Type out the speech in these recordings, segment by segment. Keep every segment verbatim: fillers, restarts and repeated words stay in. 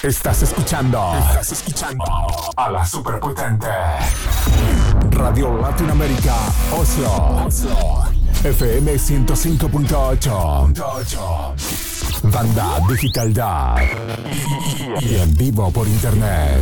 Estás escuchando. Estás escuchando a la superpotente Radio Latinoamérica Oslo. Oslo. F M ciento cinco punto ocho. Banda Digital Da. Y en vivo por internet.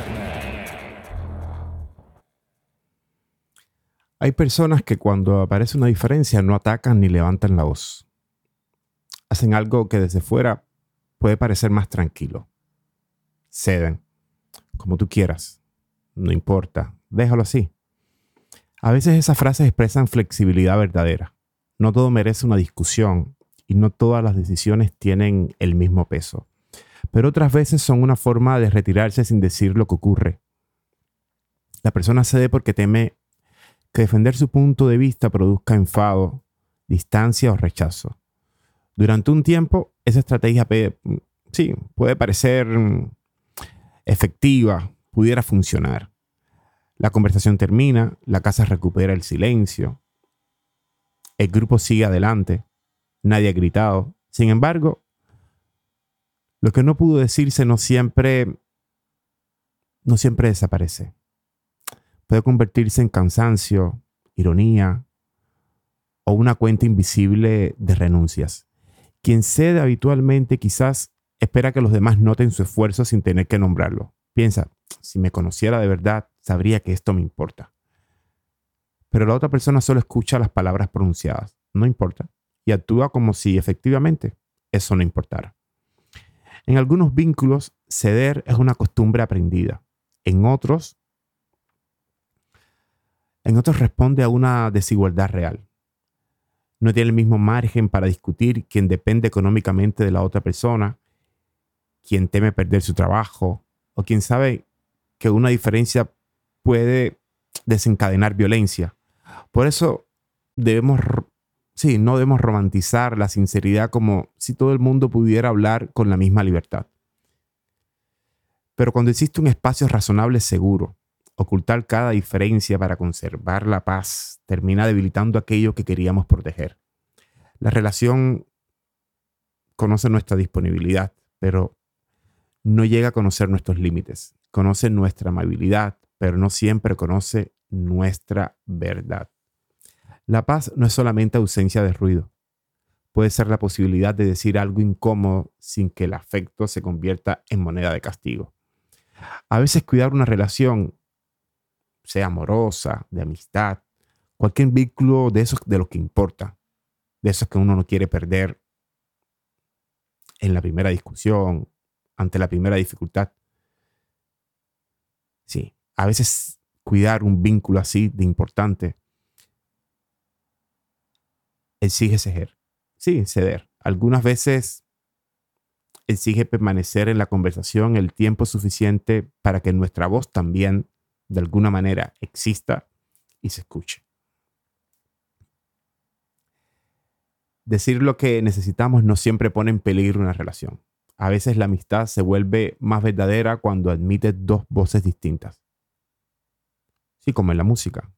Hay personas que cuando aparece una diferencia no atacan ni levantan la voz. Hacen algo que desde fuera puede parecer más tranquilo. Ceden, como tú quieras. No importa, déjalo así. A veces esas frases expresan flexibilidad verdadera. No todo merece una discusión y no todas las decisiones tienen el mismo peso. Pero otras veces son una forma de retirarse sin decir lo que ocurre. La persona cede porque teme que defender su punto de vista produzca enfado, distancia o rechazo. Durante un tiempo, esa estrategia puede, sí, puede parecer efectiva, pudiera funcionar. La conversación termina, la casa recupera el silencio, el grupo sigue adelante, nadie ha gritado. Sin embargo, lo que no pudo decirse no siempre, no siempre desaparece. Puede convertirse en cansancio, ironía o una cuenta invisible de renuncias. Quien cede habitualmente quizás espera que los demás noten su esfuerzo sin tener que nombrarlo. Piensa, si me conociera de verdad, sabría que esto me importa. Pero la otra persona solo escucha las palabras pronunciadas, no importa, y actúa como si efectivamente eso no importara. En algunos vínculos, ceder es una costumbre aprendida. En otros, en otros responde a una desigualdad real. No tiene el mismo margen para discutir quien depende económicamente de la otra persona, quien teme perder su trabajo o quien sabe que una diferencia puede desencadenar violencia. Por eso debemos, sí, no debemos romantizar la sinceridad como si todo el mundo pudiera hablar con la misma libertad. Pero cuando existe un espacio razonable seguro, ocultar cada diferencia para conservar la paz termina debilitando aquello que queríamos proteger. La relación conoce nuestra disponibilidad, pero no llega a conocer nuestros límites. Conoce nuestra amabilidad, pero no siempre conoce nuestra verdad. La paz no es solamente ausencia de ruido. Puede ser la posibilidad de decir algo incómodo sin que el afecto se convierta en moneda de castigo. A veces cuidar una relación, sea amorosa, de amistad, cualquier vínculo de esos de lo que importa, de esos que uno no quiere perder en la primera discusión, ante la primera dificultad. Sí, a veces cuidar un vínculo así de importante exige ceder. Sí, ceder. Algunas veces exige permanecer en la conversación el tiempo suficiente para que nuestra voz también de alguna manera exista y se escuche. Decir lo que necesitamos no siempre pone en peligro una relación. A veces la amistad se vuelve más verdadera cuando admite dos voces distintas. Sí, como en la música.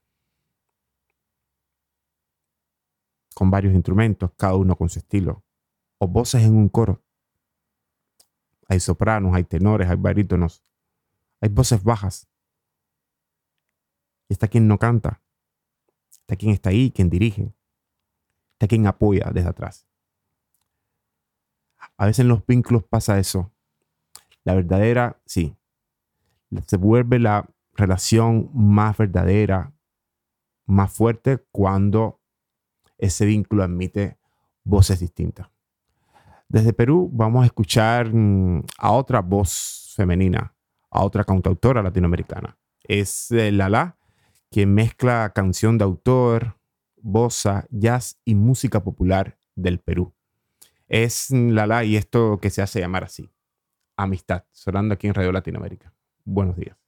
Con varios instrumentos, cada uno con su estilo. O voces en un coro. Hay sopranos, hay tenores, hay barítonos. Hay voces bajas. Y está quien no canta. Está quien está ahí, quien dirige. Está quien apoya desde atrás. A veces en los vínculos pasa eso. La verdadera, sí. Se vuelve la relación más verdadera, más fuerte cuando ese vínculo admite voces distintas. Desde Perú vamos a escuchar a otra voz femenina, a otra cantautora latinoamericana. Es Lala, quien mezcla canción de autor, bossa, jazz y música popular del Perú. Es Lala y esto que se hace llamar así, Amistad, sonando aquí en Radio Latinoamérica. Buenos días.